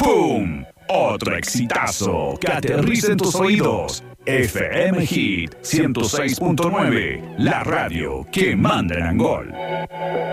¡Pum! Otro exitazo que aterriza en tus oídos. FM Hit 106.9, la radio que manda en Angol.